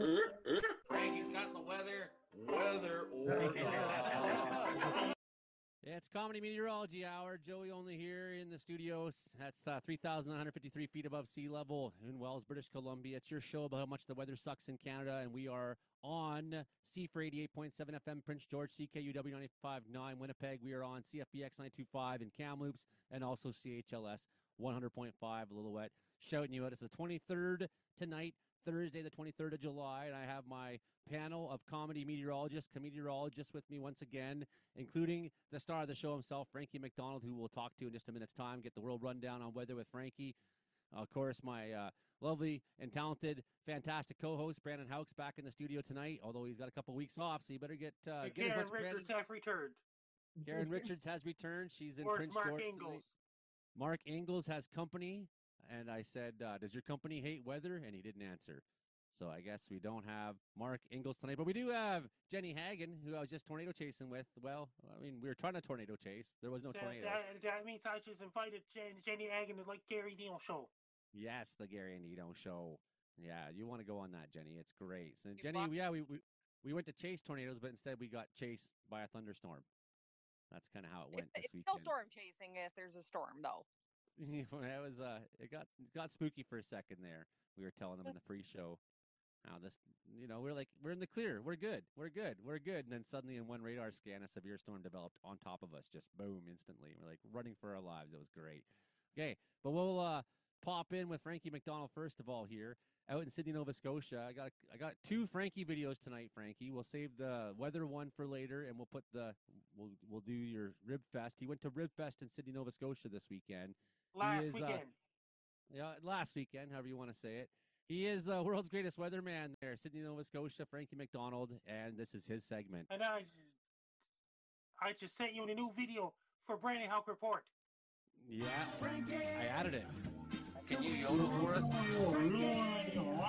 Frankie's got the weather or not. Yeah, it's Comedy Meteorology Hour. Joey only here in the studios. That's 3,953 feet above sea level in Wells, British Columbia. It's your show about how much the weather sucks in Canada, and we are on C4 88.7 FM, Prince George, CKUW 95.9 Winnipeg. We are on CFBX 925 in Kamloops, and also CHLS 100.5 Lillooet. Shouting you out. It's the 23rd tonight, Thursday, the 23rd of July, and I have my panel of comedy meteorologists with me once again, including the star of the show himself, Frankie McDonald, who we'll talk to in just a minute's time, get the world rundown on weather with Frankie. Of course, my lovely and talented, fantastic co-host, Brandon Houks, back in the studio tonight, although he's got a couple weeks off, so you better get Karen Richards have returned. Karen Richards has returned. She's in Where's Prince Mark George Ingalls? tonight. Mark Ingalls has company, and I said, does your company hate weather? And he didn't answer. So I guess we don't have Mark Ingalls tonight, but we do have Jenny Hagen, who I was just tornado chasing with. Well, I mean, we were trying to tornado chase. There was no tornado. That means I just invited Jenny Hagen to like Gary Neal show. Yes, the Gary and Nito show. Yeah, you want to go on that, Jenny. It's great. So Jenny, we went to chase tornadoes, but instead we got chased by a thunderstorm. That's kind of how it went this weekend. It's still storm chasing if there's a storm, though. It got spooky for a second there. We were telling them in the pre-show. Now this, we're in the clear. We're good. And then suddenly in one radar scan, a severe storm developed on top of us. Just boom, instantly. We're like running for our lives. It was great. Okay, but we'll pop in with Frankie McDonald first of all here out in Sydney, Nova Scotia. I got two Frankie videos tonight, Frankie. We'll save the weather one for later, and we'll do your Rib Fest. He went to Rib Fest in Sydney, Nova Scotia this weekend. Last weekend. Last weekend, however you want to say it. He is the world's greatest weatherman there, Sydney, Nova Scotia, Frankie McDonald, and this is his segment. And I just sent you a new video for Brandon Houck Report. Yeah, I added it. Can you yodel for us?